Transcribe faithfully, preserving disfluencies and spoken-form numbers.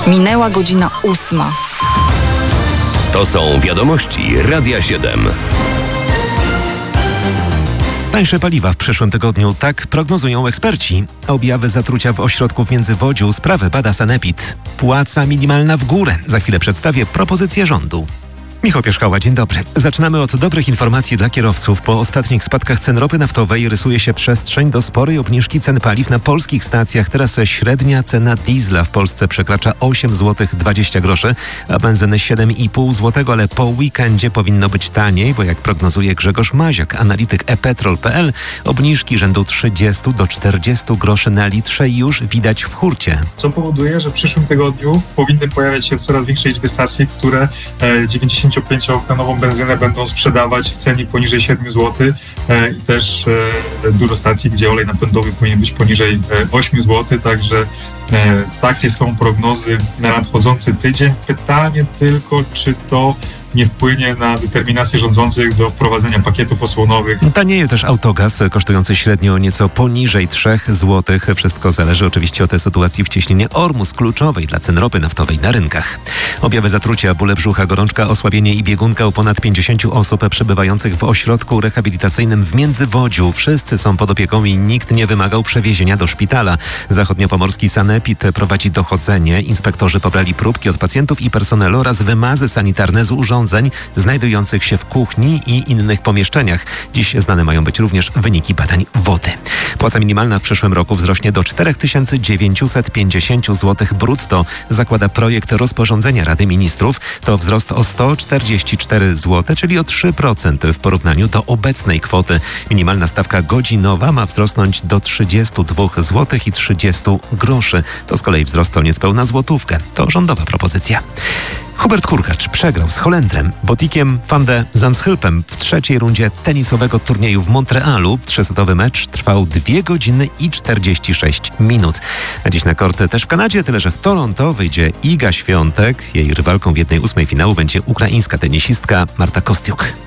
Minęła godzina ósma. To są wiadomości Radia siedem. Tańsze paliwa w przyszłym tygodniu, tak prognozują eksperci. Objawy zatrucia w ośrodku w Międzywodziu sprawę bada Sanepid. Płaca minimalna w górę. Za chwilę przedstawię propozycję rządu. Michał Pierzchała, dzień dobry. Zaczynamy od dobrych informacji dla kierowców. Po ostatnich spadkach cen ropy naftowej rysuje się przestrzeń do sporej obniżki cen paliw na polskich stacjach. Teraz średnia cena diesla w Polsce przekracza osiem złotych dwadzieścia groszy, a benzyny siedem i pół złotego, ale po weekendzie powinno być taniej, bo jak prognozuje Grzegorz Maziak, analityk e petrol kropka p l, obniżki rzędu trzydziestu do czterdziestu groszy na litrze już widać w hurcie. Co powoduje, że w przyszłym tygodniu powinny pojawiać się coraz większej liczby stacji, które dziewięćdziesięciopięciooktanową benzynę będą sprzedawać w cenie poniżej siedmiu złotych e, i też e, dużo stacji, gdzie olej napędowy powinien być poniżej e, ośmiu złotych, także e, takie są prognozy na nadchodzący tydzień. Pytanie tylko, czy to nie wpłynie na determinację rządzących do wprowadzenia pakietów osłonowych. Tanieje też autogaz, kosztujący średnio nieco poniżej trzech złotych. Wszystko zależy oczywiście od tej sytuacji w cieśninie Ormus, kluczowej dla cen ropy naftowej na rynkach. Objawy zatrucia, bóle brzucha, gorączka, osłabienie i biegunka u ponad pięćdziesięciu osób przebywających w ośrodku rehabilitacyjnym w Międzywodziu. Wszyscy są pod opieką i nikt nie wymagał przewiezienia do szpitala. Zachodniopomorski Sanepid prowadzi dochodzenie. Inspektorzy pobrali próbki od pacjentów i personelu oraz wymazy sanitarne z urządzeń znajdujących się w kuchni i innych pomieszczeniach. Dziś znane mają być również wyniki badań wody. Płaca minimalna w przyszłym roku wzrośnie do cztery tysiące dziewięćset pięćdziesiąt złotych brutto. Zakłada projekt rozporządzenia Rady Ministrów. To wzrost o sto czterdzieści cztery złote, czyli o trzy procent w porównaniu do obecnej kwoty. Minimalna stawka godzinowa ma wzrosnąć do trzydziestu dwóch złotych i trzydziestu groszy. To z kolei wzrost o niespełna złotówkę. To rządowa propozycja. Hubert Hurkacz przegrał z Holendrem Botikiem van de Zandschulpem w trzeciej rundzie tenisowego turnieju w Montrealu. Trzysetowy mecz trwał dwie godziny i czterdzieści sześć minut. A dziś na korty też w Kanadzie, tyle że w Toronto wyjdzie Iga Świątek. Jej rywalką w jednej ósmej finału będzie ukraińska tenisistka Marta Kostiuk.